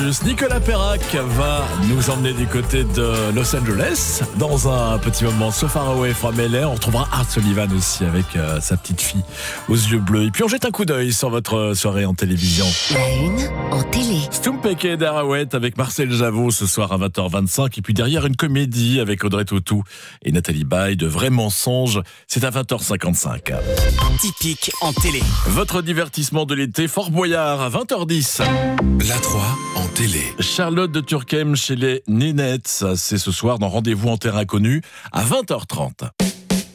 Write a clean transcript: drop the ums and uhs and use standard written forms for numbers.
Nicolas Perrac va nous emmener du côté de Los Angeles dans un petit moment So Far Away from LA. On retrouvera Art Sullivan aussi avec sa petite fille aux yeux bleus. Et puis on jette un coup d'œil sur votre soirée en télévision. La une en télé. Stumpeke et Darawet avec Marcel Javot ce soir à 20h25. Et puis derrière une comédie avec Audrey Tautou et Nathalie Baye de Vrais Mensonges. C'est à 20h55. Typique en télé. Votre divertissement de l'été, Fort Boyard à 20h10. La 3 en télé. Charlotte de Turckheim chez les Nénettes. C'est ce soir dans Rendez-vous en terre inconnue à 20h30.